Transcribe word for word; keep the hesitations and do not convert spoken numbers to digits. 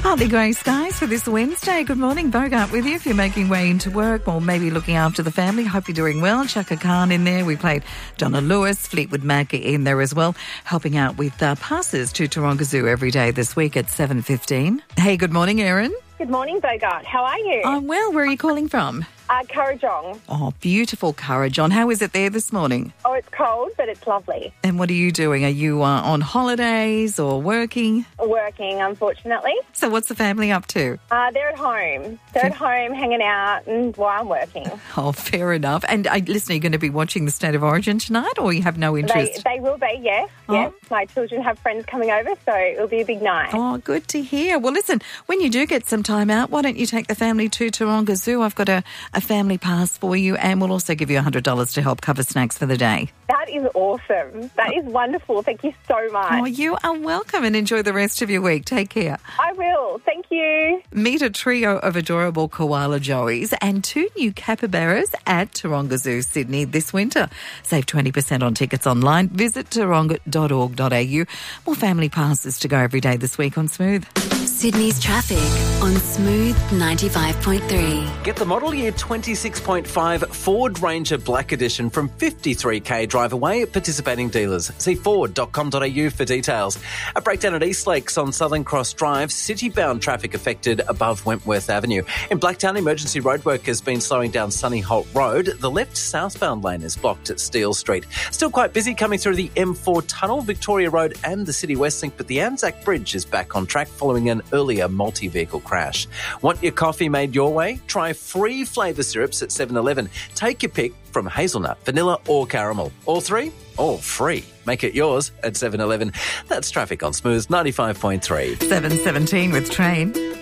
Partly grey skies for this Wednesday. Good morning, Bogart with you if you're making way into work or maybe looking after the family. Hope you're doing well. Chaka Khan in there. We played Donna Lewis, Fleetwood Mac in there as well, helping out with uh, passes to Taronga Zoo every day this week at seven fifteen. Hey, good morning, Erin. Good morning, Bogart. How are you? I'm well. Where are you calling from? Uh, Currajong. Oh, beautiful Currajong. How is it there this morning? Oh, it's cold, but it's lovely. And what are you doing? Are you uh, on holidays or working? Working, unfortunately. So what's the family up to? Uh, they're at home. They're at home hanging out and while I'm working. Oh, fair enough. And uh, listen, are you going to be watching the State of Origin tonight or you have no interest? They, they will be, yes. Oh. Yes. My children have friends coming over, so it'll be a big night. Oh, good to hear. Well, listen, when you do get some time out, why don't you take the family to Taronga Zoo? I've got a, a family pass for you and we'll also give you one hundred dollars to help cover snacks for the day. That is awesome. That is wonderful. Thank you so much. Oh, you are welcome and enjoy the rest of your week. Take care. I will. Thank you. Meet a trio of adorable koala joeys and two new capybaras at Taronga Zoo, Sydney this winter. Save twenty percent on tickets online. Visit taronga dot org dot a u. More family passes to go every day this week on Smooth. Sydney's traffic on Smooth ninety-five point three. Get the model year twenty-six point five Ford Ranger Black Edition from fifty-three k drive away at participating dealers. See ford dot com dot a u for details. A breakdown at East Lakes on Southern Cross Drive. City-bound traffic affected above Wentworth Avenue. In Blacktown, emergency roadwork has been slowing down Sunny Holt Road. The left southbound lane is blocked at Steele Street. Still quite busy coming through the M four tunnel, Victoria Road and the City West Link, but the Anzac Bridge is back on track following an earlier multi-vehicle crash. Want your coffee made your way? Try free flavour syrups at seven eleven. Take your pick from hazelnut, vanilla or caramel. All three? All free. Make it yours at seven eleven. That's traffic on Smooth ninety-five point three. seven seventeen with Train.